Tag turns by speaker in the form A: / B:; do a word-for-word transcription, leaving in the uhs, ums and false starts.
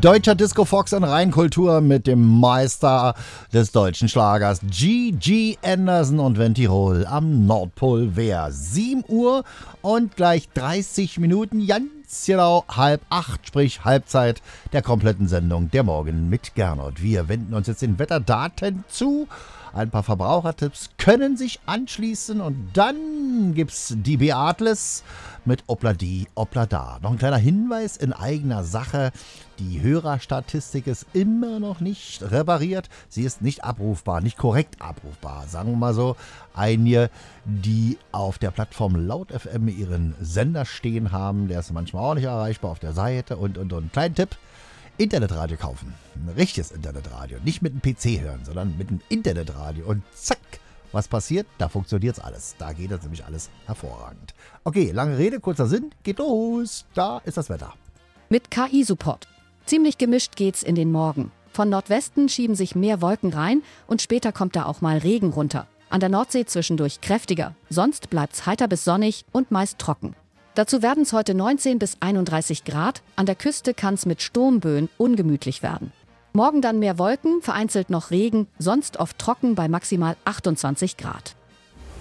A: deutscher Disco Fox in Rheinkultur mit dem Meister des deutschen Schlagers G G Anderson und Ventirol am Nordpol Wehr. sieben Uhr und gleich dreißig Minuten, ganz genau halb acht, sprich Halbzeit der kompletten Sendung Der Morgen mit Gernot. Wir wenden uns jetzt den Wetterdaten zu. Ein paar Verbrauchertipps können sich anschließen und dann gibt's die Beatles mit Obladi Oblada. Noch ein kleiner Hinweis in eigener Sache. Die Hörerstatistik ist immer noch nicht repariert. Sie ist nicht abrufbar, nicht korrekt abrufbar. Sagen wir mal so, einige, die auf der Plattform Laut F M ihren Sender stehen haben, der ist manchmal auch nicht erreichbar auf der Seite und, und, und. Kleinen Tipp. Internetradio kaufen. Ein richtiges Internetradio. Nicht mit einem P C hören, sondern mit einem Internetradio. Und zack, was passiert? Da funktioniert es alles. Da geht das nämlich alles hervorragend. Okay, lange Rede, kurzer Sinn. Geht los. Da ist das Wetter.
B: Mit K I-Support. Ziemlich gemischt geht's in den Morgen. Von Nordwesten schieben sich mehr Wolken rein und später kommt da auch mal Regen runter. An der Nordsee zwischendurch kräftiger. Sonst bleibt's heiter bis sonnig und meist trocken. Dazu werden es heute neunzehn bis einunddreißig Grad. An der Küste kann es mit Sturmböen ungemütlich werden. Morgen dann mehr Wolken, vereinzelt noch Regen, sonst oft trocken bei maximal achtundzwanzig Grad.